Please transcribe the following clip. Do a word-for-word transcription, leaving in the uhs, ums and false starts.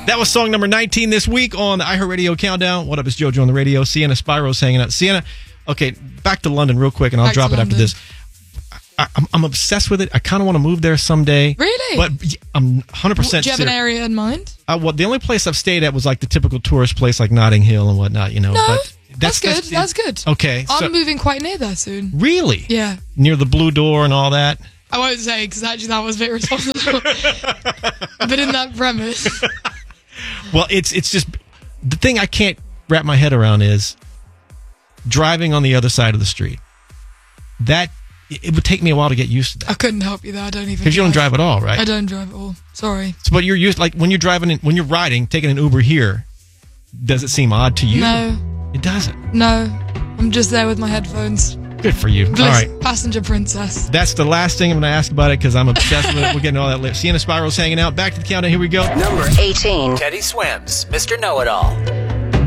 That was song number nineteen this week on the iHeartRadio Countdown. What up, it's JoJo on the radio. Sienna Spiro's hanging out. Sienna, okay, back to London real quick, and I'll back drop it London. after this. I, I'm, I'm obsessed with it. I kind of want to move there someday. Really? But I'm one hundred percent Do you have an serious. area in mind? Uh, well, the only place I've stayed at was like the typical tourist place like Notting Hill and whatnot, you know. No, but that's, that's good. That's, good. Okay. I'm so, moving quite near there soon. Really? Yeah. Near the Blue Door and all that? I won't say because actually that was a bit irresponsible. But in that premise. Well, it's it's just the thing I can't wrap my head around is driving on the other side of the street. That it would take me a while to get used to that. I couldn't help you there. I don't even. Because you don't drive at all, right? I don't drive at all. Sorry. So, but you're used like when you're driving, in, when you're riding, taking an Uber here. Does it seem odd to you? No. It doesn't. No. I'm just there with my headphones. Good for you. Bliss, all right. Passenger princess. That's the last thing I'm going to ask about it because I'm obsessed with it. We're getting all that later. Sienna Spiro's hanging out. Back to the countdown. Here we go. Number eighteen. Teddy Swims, Mister Know-It-All.